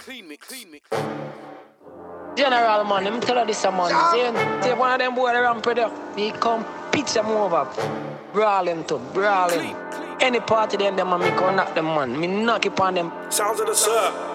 General man, let me tell you this man. See one of them boy around there, he come pitch them over. Brawling. Any party them man, me come knock them man. Me knock it on them. Sounds of the sir.